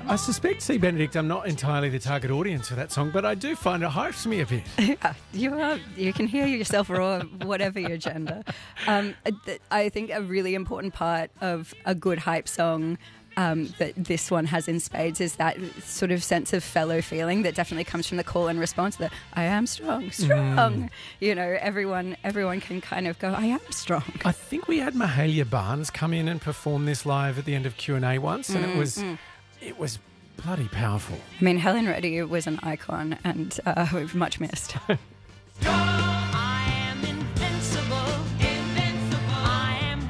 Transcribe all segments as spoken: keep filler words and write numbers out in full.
I suspect, C. Benedict, I'm not entirely the target audience for that song, but I do find it hypes me a bit. Yeah, you are. You can hear yourself roar, whatever your gender. Um, I think a really important part of a good hype song um, that this one has in spades is that sort of sense of fellow feeling that definitely comes from the call and response that I am strong, strong. Mm. You know, everyone, everyone can kind of go, I am strong. I think we had Mahalia Barnes come in and perform this live at the end of Q and A once, and mm, it was. Mm. It was bloody powerful. I mean, Helen Reddy was an icon and uh, we've much missed. I am invincible, invincible. I am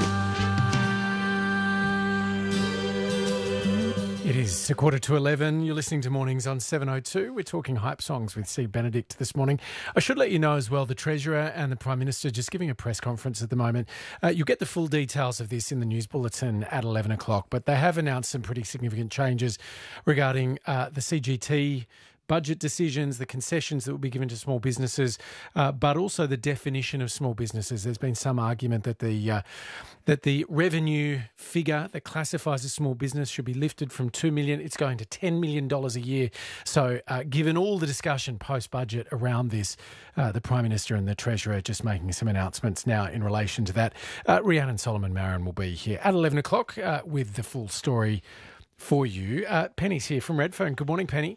woman. It is a quarter to eleven. You're listening to Mornings on seven oh two. We're talking hype songs with C. Benedict this morning. I should let you know as well, the Treasurer and the Prime Minister just giving a press conference at the moment. Uh, you'll get the full details of this in the news bulletin at eleven o'clock, but they have announced some pretty significant changes regarding uh, the C G T budget decisions, the concessions that will be given to small businesses, uh, but also the definition of small businesses. There's been some argument that the uh, that the revenue figure that classifies a small business should be lifted from two million dollars. It's going to ten million dollars a year. So uh, given all the discussion post-budget around this, uh, the Prime Minister and the Treasurer just making some announcements now in relation to that. Uh, Rhiannon Solomon Marin will be here at eleven o'clock uh, with the full story for you. Uh, Penny's here from Redphone. Good morning, Penny.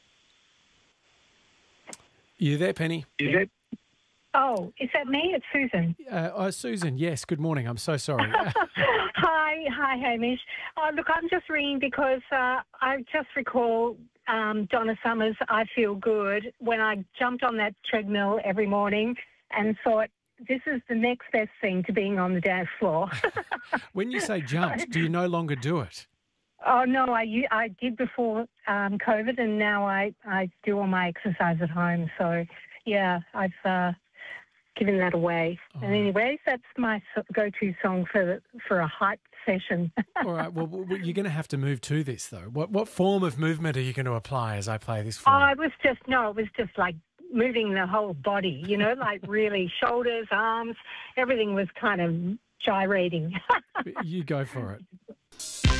You there, Penny? Is it? Oh, is that me? It's Susan. Uh, oh, Susan, yes. Good morning. I'm so sorry. hi, hi, Hamish. Uh, look, I'm just ringing because uh, I just recall um, Donna Summers' I Feel Good when I jumped on that treadmill every morning and thought, this is the next best thing to being on the dance floor. When you say jumped, do you no longer do it? Oh, no, I, I did before um, COVID, and now I, I do all my exercise at home. So, yeah, I've uh, given that away. Oh. And anyways, that's my go-to song for for a hype session. All right, well, you're going to have to move to this, though. What what form of movement are you going to apply as I play this for you? Oh, it was just, no, it was just like moving the whole body, you know, like really shoulders, arms, everything was kind of gyrating. You go for it.